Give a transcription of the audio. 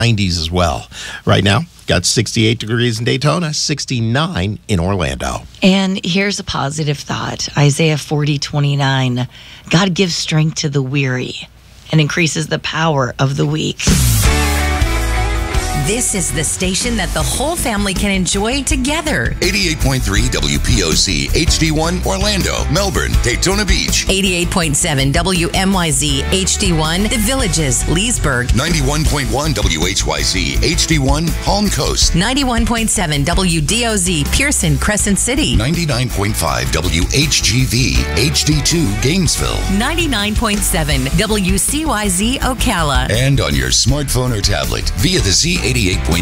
90s as well. Right now, got 68 degrees in Daytona, 69 in Orlando. And here's a positive thought. Isaiah 40:29. God gives strength to the weary and increases the power of the weak. This is the station that the whole family can enjoy together. 88.3 WPOC HD1 Orlando, Melbourne, Daytona Beach. 88.7 WMYZ HD1 The Villages, Leesburg. 91.1 WHYZ HD1 Palm Coast. 91.7 WDOZ Pearson, Crescent City. 99.5 WHGV HD2 Gainesville. 99.7 WCYZ Ocala. And on your smartphone or tablet via the Z88.3